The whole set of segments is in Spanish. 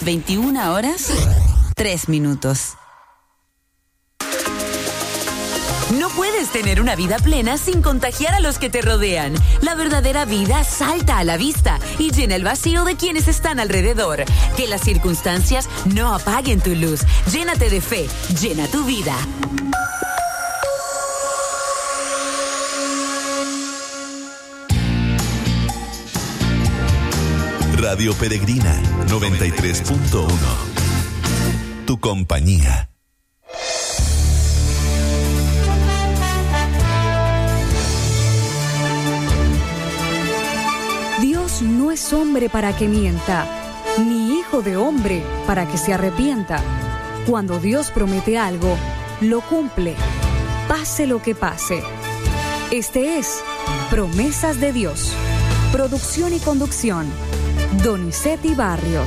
21:03. No puedes tener una vida plena sin contagiar a los que te rodean. La verdadera vida salta a la vista y llena el vacío de quienes están alrededor. Que las circunstancias no apaguen tu luz. Llénate de fe, llena tu vida. Radio Peregrina 93.1. Tu compañía. Dios no es hombre para que mienta, ni hijo de hombre para que se arrepienta. Cuando Dios promete algo, lo cumple, pase lo que pase. Este es Promesas de Dios. Producción y conducción, Donizetti Barrios.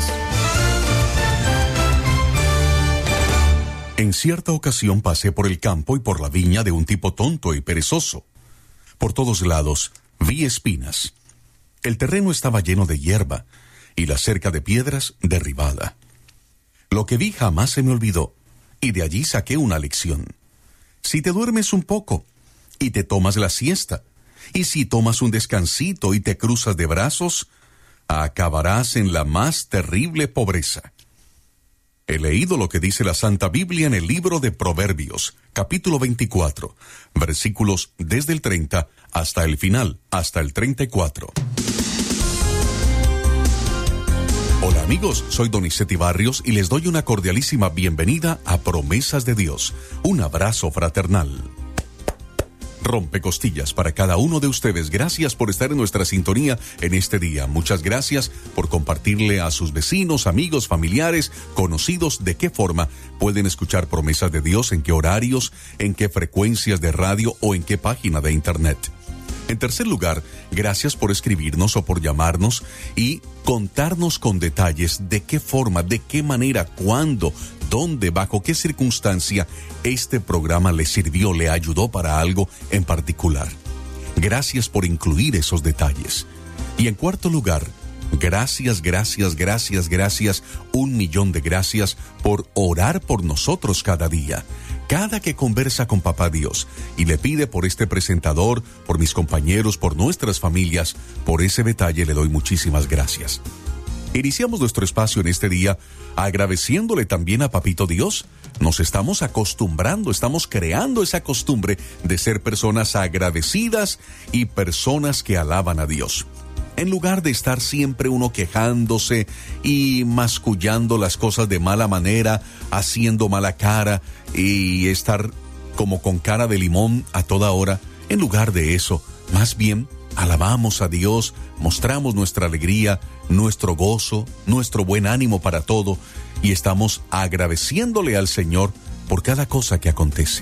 En cierta ocasión pasé por el campo y por la viña de un tipo tonto y perezoso. Por todos lados vi espinas. El terreno estaba lleno de hierba y la cerca de piedras derribada. Lo que vi jamás se me olvidó, y de allí saqué una lección. Si te duermes un poco y te tomas la siesta, y si tomas un descansito y te cruzas de brazos, acabarás en la más terrible pobreza. He leído lo que dice la Santa Biblia en el libro de Proverbios, capítulo 24, versículos desde el 30 hasta el final, hasta el 34. Hola amigos, soy Donizetti Barrios y les doy una cordialísima bienvenida a Promesas de Dios. Un abrazo fraternal. Rompecostillas para cada uno de ustedes. Gracias por estar en nuestra sintonía en este día. Muchas gracias por compartirle a sus vecinos, amigos, familiares, conocidos de qué forma pueden escuchar Promesas de Dios, en qué horarios, en qué frecuencias de radio o en qué página de internet. En tercer lugar, gracias por escribirnos o por llamarnos y contarnos con detalles de qué forma, de qué manera, cuándo, dónde, bajo qué circunstancia este programa le sirvió, le ayudó para algo en particular. Gracias por incluir esos detalles. Y en cuarto lugar, gracias, 1,000,000 de gracias por orar por nosotros cada día. Cada que conversa con Papá Dios y le pide por este presentador, por mis compañeros, por nuestras familias, por ese detalle le doy muchísimas gracias. Iniciamos nuestro espacio en este día agradeciéndole también a Papito Dios. Nos estamos acostumbrando, estamos creando esa costumbre de ser personas agradecidas y personas que alaban a Dios. En lugar de estar siempre uno quejándose y mascullando las cosas de mala manera, haciendo mala cara y estar como con cara de limón a toda hora, en lugar de eso, más bien alabamos a Dios, mostramos nuestra alegría, nuestro gozo, nuestro buen ánimo para todo y estamos agradeciéndole al Señor por cada cosa que acontece.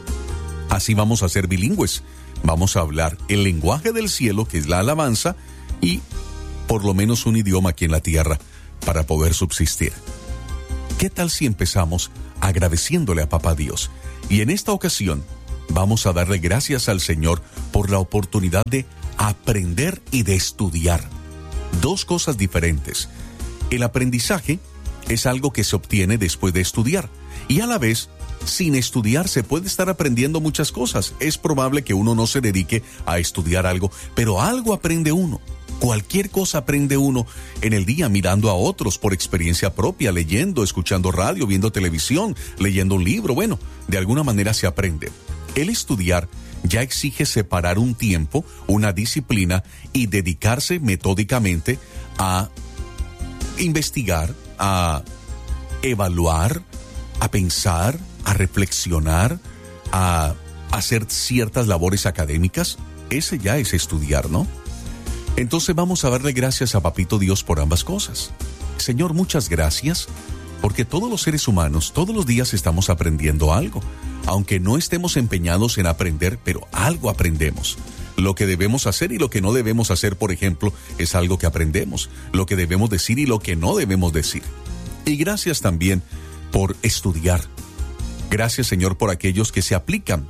Así vamos a ser bilingües, vamos a hablar el lenguaje del cielo, que es la alabanza, y por lo menos un idioma aquí en la tierra para poder subsistir. ¿Qué tal si empezamos agradeciéndole a Papá Dios? Y en esta ocasión vamos a darle gracias al Señor por la oportunidad de aprender y de estudiar. Dos cosas diferentes. El aprendizaje es algo que se obtiene después de estudiar y a la vez, sin estudiar se puede estar aprendiendo muchas cosas. Es probable que uno no se dedique a estudiar algo, pero algo aprende uno. Cualquier cosa aprende uno en el día mirando a otros por experiencia propia, leyendo, escuchando radio, viendo televisión, leyendo un libro. Bueno, de alguna manera se aprende. El estudiar ya exige separar un tiempo, una disciplina y dedicarse metódicamente a investigar, a evaluar, a pensar, a reflexionar, a hacer ciertas labores académicas. Ese ya es estudiar, ¿no? Entonces vamos a darle gracias a Papito Dios por ambas cosas. Señor, muchas gracias, porque todos los seres humanos, todos los días estamos aprendiendo algo. Aunque no estemos empeñados en aprender, pero algo aprendemos. Lo que debemos hacer y lo que no debemos hacer, por ejemplo, es algo que aprendemos. Lo que debemos decir y lo que no debemos decir. Y gracias también por estudiar. Gracias, Señor, por aquellos que se aplican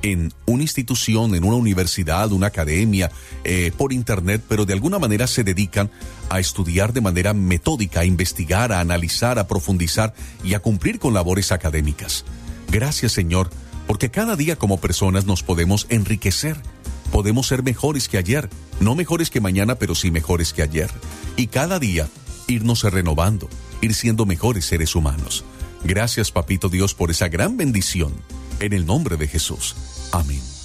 en una institución, en una universidad, una academia, por internet, pero de alguna manera se dedican a estudiar de manera metódica, a investigar, a analizar, a profundizar y a cumplir con labores académicas. Gracias, Señor, porque cada día como personas nos podemos enriquecer. Podemos ser mejores que ayer, no mejores que mañana, pero sí mejores que ayer. Y cada día irnos renovando, ir siendo mejores seres humanos. Gracias, Papito Dios, por esa gran bendición. En el nombre de Jesús. Amén.